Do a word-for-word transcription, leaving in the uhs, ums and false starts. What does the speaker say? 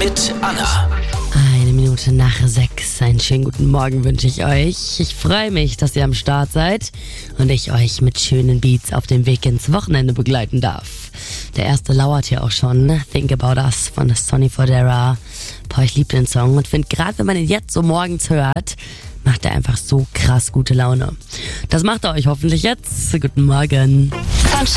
mit Anna. Eine Minute nach sechs. Einen schönen guten Morgen wünsche ich euch. Ich freue mich, dass ihr am Start seid und ich euch mit schönen Beats auf dem Weg ins Wochenende begleiten darf. Der erste lauert hier auch schon. Think About Us von Sonny Fodera. Boah, ich liebe den Song und finde, gerade wenn man ihn jetzt so morgens hört, macht er einfach so krass gute Laune. Das macht er euch hoffentlich jetzt. Guten Morgen.